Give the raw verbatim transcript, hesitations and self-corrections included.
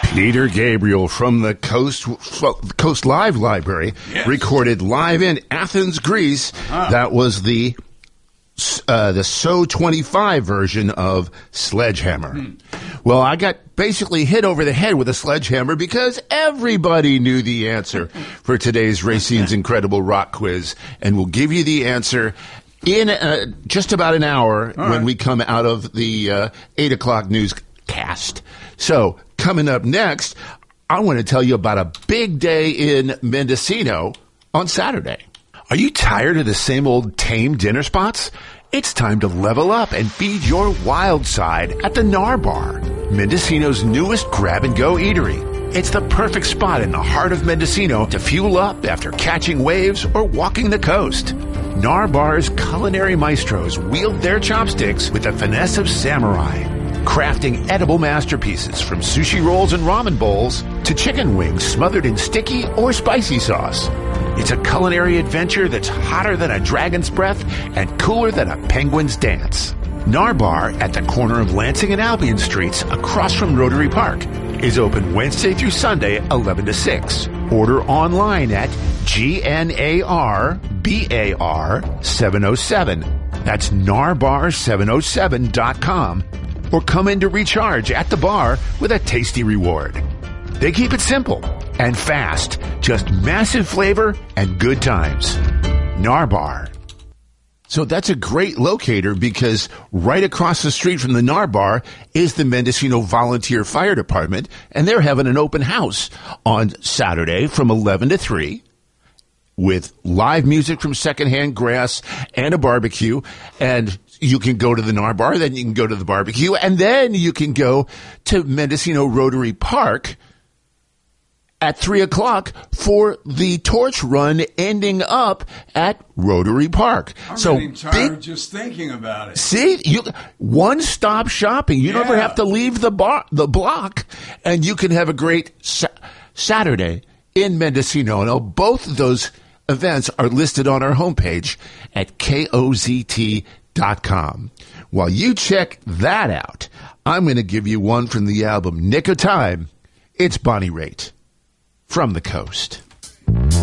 Peter Gabriel from the Coast Coast Live Library Yes. recorded live in Athens, Greece. Uh-huh. That was the uh, the S O twenty-five version of Sledgehammer. Hmm. Well, I got basically hit over the head with a sledgehammer because everybody knew the answer for today's Racine's Incredible Rock Quiz, and we'll give you the answer in uh, just about an hour All when right. we come out of the uh, eight o'clock newscast. So, coming up next, I want to tell you about a big day in Mendocino on Saturday. Are you tired of the same old tame dinner spots? It's time to level up and feed your wild side at the Nar Bar, Mendocino's newest grab-and-go eatery. It's the perfect spot in the heart of Mendocino to fuel up after catching waves or walking the coast. Nar Bar's culinary maestros wield their chopsticks with the finesse of samurai, crafting edible masterpieces from sushi rolls and ramen bowls to chicken wings smothered in sticky or spicy sauce. It's a culinary adventure that's hotter than a dragon's breath and cooler than a penguin's dance. Nar Bar at the corner of Lansing and Albion Streets across from Rotary Park is open Wednesday through Sunday, eleven to six. Order online at G N A R B A R seven oh seven. That's narbar seven oh seven dot com. Or come in to recharge at the bar with a tasty reward. They keep it simple and fast, just massive flavor and good times. Nar Bar. So that's a great locator because right across the street from the Nar Bar is the Mendocino Volunteer Fire Department, and they're having an open house on Saturday from eleven to three with live music from Secondhand Grass and a barbecue. And you can go to the Nar Bar, then you can go to the barbecue, and then you can go to Mendocino Rotary Park at three o'clock for the torch run ending up at Rotary Park. I'm so getting tired big, just thinking about it. see, you one-stop shopping. You never Yeah. have to leave the bar, the block, and you can have a great sa- Saturday in Mendocino. And both of those events are listed on our homepage at K O Z T dot com. While you check that out, I'm going to give you one from the album Nick of Time. It's Bonnie Raitt from the coast.